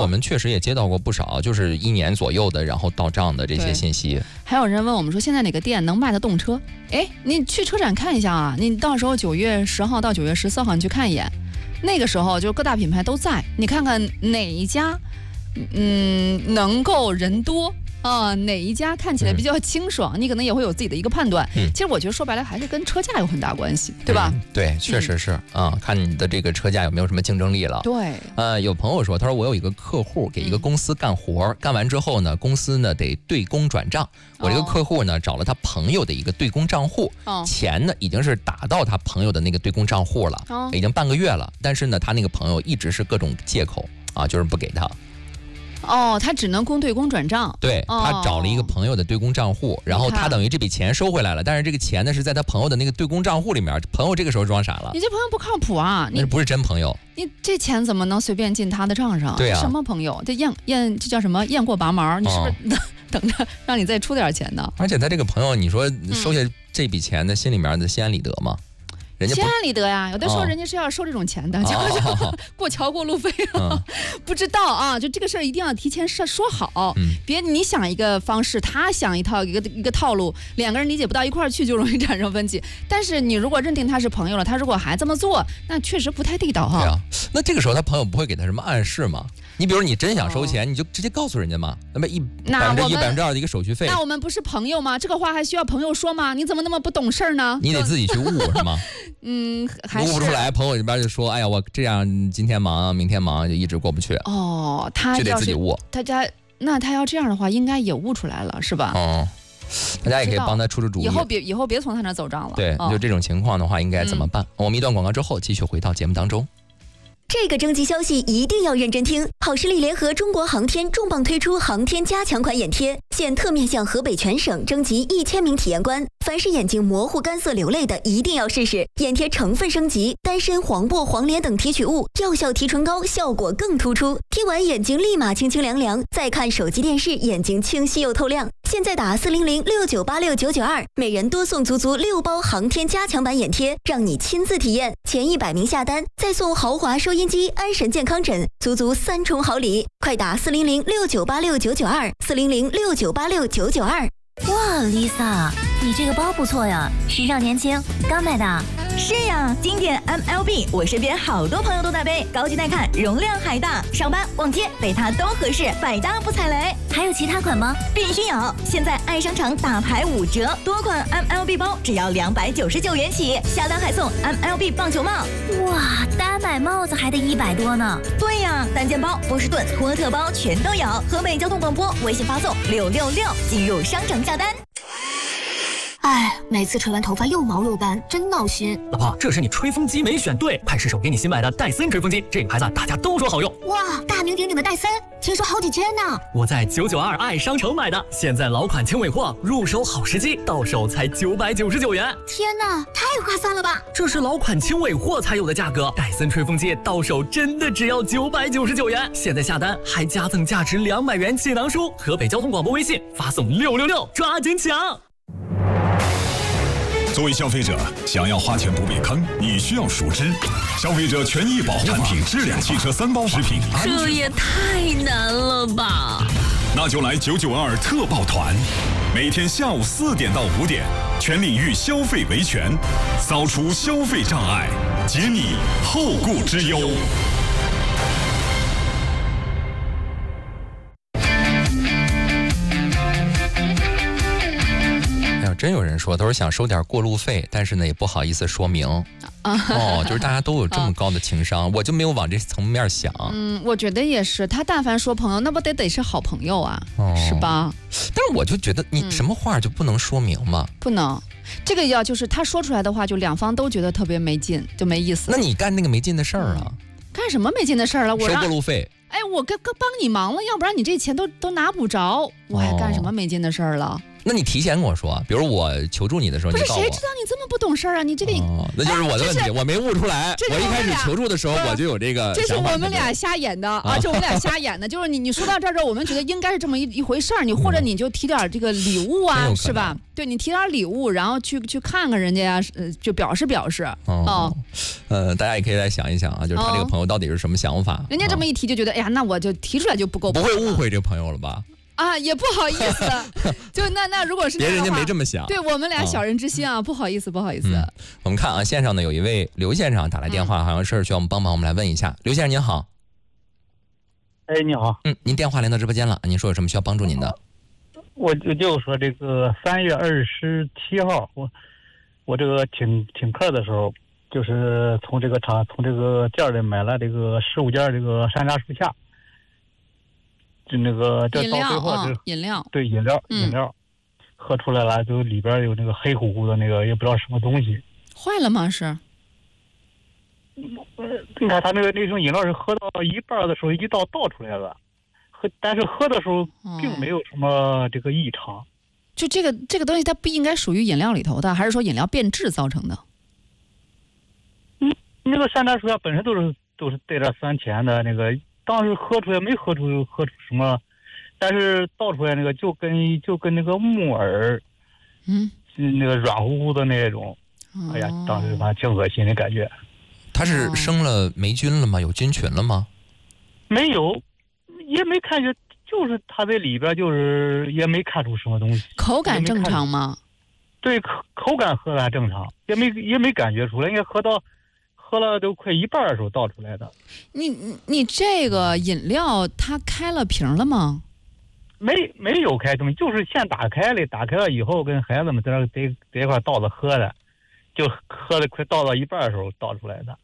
我们确实也接到过不少，就是1年左右的，然后到账的这些信息。 还有人问我们说，现在哪个店能卖的动车？哎，你去车展看一下啊，你到时候9月10号到9月14号你去看一眼，那个时候就各大品牌都在，你看看哪一家，能够人多。哪一家看起来比较清爽，你可能也会有自己的一个判断。其实我觉得说白了还是跟车价有很大关系，对吧？ 对，确实是看你的这个车价有没有什么竞争力了。 对， 有朋友说，他说我有一个客户给一个公司干活，干完之后呢，公司呢得对公转账。我这个客户呢找了他朋友的一个对公账户，钱呢已经是打到他朋友的那个对公账户了，已经半个月了，但是呢他那个朋友一直是各种借口就是不给他。 他只能公对公转账。 对，他找了一个朋友的对公账户，然后他等于这笔钱收回来了，但是这个钱呢是在他朋友的那个对公账户里面。朋友这个时候装傻了， 你这朋友不靠谱啊！ 那不是真朋友， 你这钱怎么能随便进他的账上？ 对啊， 什么朋友？这这叫什么？雁过拔毛？你是不是等着让你再出点钱呢？ 而且他这个朋友，你说收下这笔钱的心里面的心安理得吗？ 心安理得呀，有的时候人家是要收这种钱的，过桥过路费，不知道啊，就这个事儿一定要提前说好，别你想一个方式，他想一个套路，两个人理解不到一块儿去，就容易产生分歧。但是你如果认定他是朋友了，他如果还这么做，那确实不太地道哈。 对啊，那这个时候他朋友不会给他什么暗示吗？你比如你真想收钱，你就直接告诉人家嘛，那么1%、2%的一个手续费。 那我们不是朋友吗？这个话还需要朋友说吗？你怎么那么不懂事呢？ 你得自己去悟是吗？ 还是悟不出来，朋友这边就说：“哎呀，我这样今天忙，明天忙，就一直过不去。” 他就得自己悟。 他要这样的话，应该也悟出来了，是吧？ 大家也可以帮他出主意。 以后别从他那走账了。 对，就这种情况的话，应该怎么办？我们一段广告之后，继续回到节目当中。 这个征集消息一定要认真听。好视力联合中国航天重磅推出航天加强款眼贴，现特面向河北全省征集1000名体验官，凡是眼睛模糊、干涩、流泪的，一定要试试。眼贴成分升级，丹参、黄柏、黄连等提取物，药效提纯高，效果更突出。贴完眼睛立马清清凉凉，再看手机电视，眼睛清晰又透亮。现在打40069869992，每人多送足6包航天加强版眼贴，让你亲自体验。前100名下单，再送豪华收音机、安神健康枕，足3重好礼。快打40069869924，40069869992。 哇 ，Lisa， 你这个包不错呀，时尚年轻，刚买的。 是呀，经典 MLB， 我身边好多朋友都在背，高级耐看，容量还大，上班逛街背它都合适，百搭不踩雷。 还有其他款吗？ 必须有！现在爱商场打牌5折，多款 MLB 包只要299元起，下单还送 MLB 棒球帽。 哇，单买帽子还得100多呢。 对呀，单肩包、波士顿、托特包全都有。河北交通广播微信发送666，进入商城下单。 哎，每次吹完头发又毛又干，真闹心。 老婆，这是你吹风机没选对，快试手给你新买的戴森吹风机，这个牌子大家都说好用。 哇，大名鼎鼎的戴森，听说好几千呢。 我在992爱商城买的，现在老款轻尾货，入手好时机，到手才999元。 天哪，太划算了吧！ 这是老款轻尾货才有的价格，戴森吹风机到手真的只要999元。现在下单还加赠价值200元气囊书，河北交通广播微信发送666，抓紧抢。 作为消费者，想要花钱不被坑，你需要熟知消费者权益保护产品质量汽车3包食品安全。 这也太难了吧！ 那就来992特报团，每天下午4点到5点，全领域消费维权，扫除消费障碍，解你后顾之忧。 真有人说，他说想收点过路费，但是呢也不好意思说明。就是大家都有这么高的情商，我就没有往这层面想。 我觉得也是，他但凡说朋友，那不得是好朋友啊，是吧？ 但是我就觉得你什么话就不能说明吗？ 不能，这个就是他说出来的话，就两方都觉得特别没劲，就没意思。 那你干那个没劲的事儿啊？ 干什么没劲的事儿了？我收过路费。 哎，我帮你忙了，要不然你这钱都拿不着，我还干什么没劲的事儿了？ 那你提前跟我说，比如我求助你的时候， 不是你告诉我。 谁知道你这么不懂事儿啊？你这个、 那就是我的问题，我没悟出来。我一开始求助的时候，我就有这个。 这是我们俩瞎演的啊！这我们俩瞎演的，就是你说到这儿之后，我们觉得应该是这么一回事儿，你或者你就提点这个礼物啊，是吧？对，你提点礼物，然后去看看人家呀，就表示表示。 大家也可以来想一想啊，就是他这个朋友到底是什么想法？ 人家这么一提就觉得，哎呀，那我就提出来就不够。 不会误会这个朋友了吧？ 啊，也不好意思，就那如果是那样的话， 别人家没这么想， 对我们俩小人之心啊，不好意思。 我们看啊，线上呢有一位刘先生打来电话，好像是需要我们帮忙，我们来问一下，刘先生您好。 哎，你好。 您电话连到直播间了，您说有什么需要帮助您的？ 我就说这个3月27号，我这个请客的时候，就是从这个店里买了这个15件这个山楂树下。就那个这到最后是饮料， 对饮料，喝出来了，就里边有那个黑乎乎的那个，也不知道什么东西。 坏了吗？是？ 你看他那种饮料是喝到一半的时候一倒出来了，但是喝的时候并没有什么这个异常。 就这个东西，它不应该属于饮料里头的，还是说饮料变质造成的？ 那个山楂树下本身都是带点酸甜的那个。当时喝出来没喝出什么，但是倒出来那个就跟那个木耳，那个软乎乎的那种，哎呀，当时反正挺恶心的感觉。 他是生了霉菌了吗？有菌群了吗？ 没有，也没看见，就是他在里边就是也没看出什么东西。 口感正常吗？ 对，口感喝的还正常，也没感觉出来，应该喝了都快一半的时候倒出来的。 你这个饮料它开了瓶了吗？ 没有开东西，就是先打开了以后跟孩子们在一块倒着喝的，就喝了快倒到一半的时候倒出来的。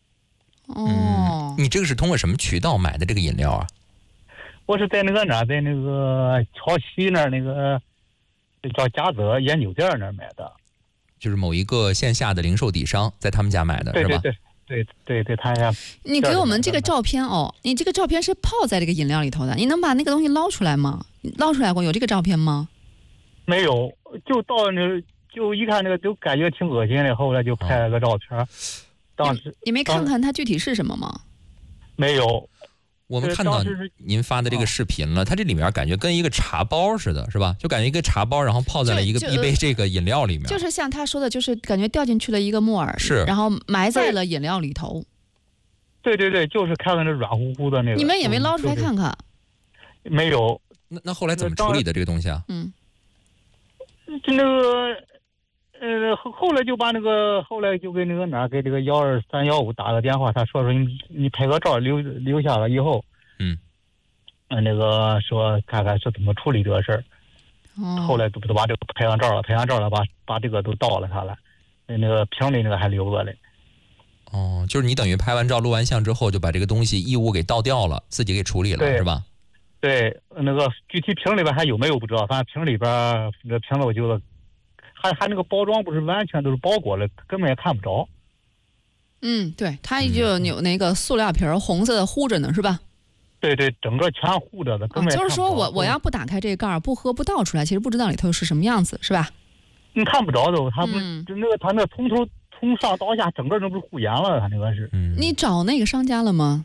你这个是通过什么渠道买的这个饮料啊？ 我是在那个桥西那个叫嘉泽烟酒店那儿买的。 就是某一个线下的零售底商在他们家买的，是吧？ 对，他家。 你给我们这个照片哦，你这个照片是泡在这个饮料里头的，你能把那个东西捞出来吗？捞出来过，有这个照片吗？ 没有，就到就一看那个就感觉挺恶心的，后来就拍了个照片。当时你没看看它具体是什么吗？ 没有。 我们看到您发的这个视频了，它这里面感觉跟一个茶包似的，是吧？就感觉一个茶包，然后泡在了一杯这个饮料里面。 就是像他说的，就是感觉掉进去了一个木耳， 是， 然后埋在了饮料里头。 对，就是看到那软乎乎的那个。 你们也没捞出来看看？ 没有。 那后来怎么处理的这个东西啊？ 就那个后来就给那个给这个12315打个电话，他说你拍个照留下了以后，那个说看看是怎么处理这个事儿。后来都把这个拍上照了，把这个都倒了他了，那个瓶里那个还留着嘞。 就是你等于拍完照录完像之后，就把这个东西异物给倒掉了，自己给处理了，是吧？ 对，那个具体瓶里边还有没有不知道，反正瓶里边那瓶子我觉得。还那个包装不是完全都是包裹了，根本也看不着。对，它就有那个塑料瓶红色的糊着呢，是吧？对，整个全糊着的，根本就是说我要不打开这盖儿，不喝不倒出来，其实不知道里头是什么样子，是吧？ 你看不着的，它不就它那从上到下整个都不是糊严了，它那个是。 你找那个商家了吗？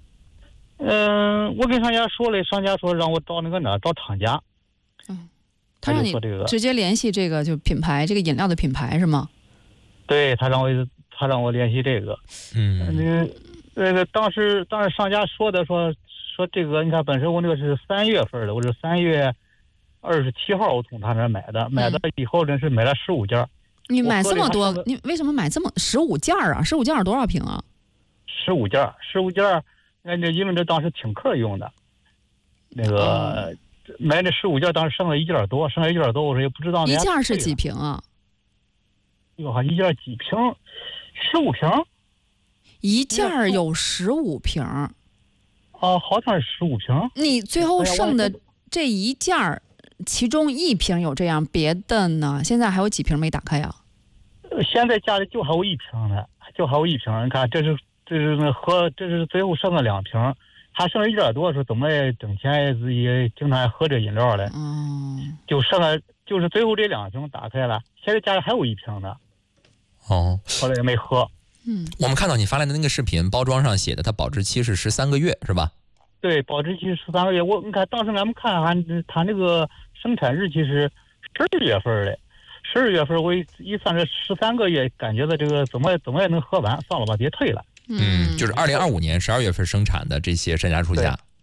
我跟商家说了，商家说让我找找厂家。 他让你直接联系这个就品牌，这个饮料的品牌是吗？ 对，他让我联系这个。当时商家说这个，你看本身我那个是3月份的，我是3月27号我从他那买的，买了以后真是买了15件。 你买这么多，你为什么买这么15件啊？15件是多少瓶啊 ？15件，因为这当时请客用的，那个。买那15件，当时剩了1件多，我说也不知道。 一件是几瓶啊？ 哟，一件几瓶？15瓶。 一件有15瓶。 好像是15瓶。 你最后剩的这一件，其中1瓶有这样，别的呢？现在还有几瓶没打开呀？ 现在家里就还有1瓶呢，你看，这是最后剩了2瓶。 还剩了1点多，说怎么也挣钱，自己经常喝这饮料嘞。就剩了，就是最后这2瓶打开了，现在家里还有1瓶呢。 哦， 后来也没喝。 我们看到你发来的那个视频，包装上写的它保质期是13个月，是吧？ 对，保质期13个月。你看当时俺们看他那个生产日期是12月份的，12月份我一算这13个月，感觉到这个怎么也能喝完，算了吧，别退了。 就是2025年12月份生产的这些山楂初夏。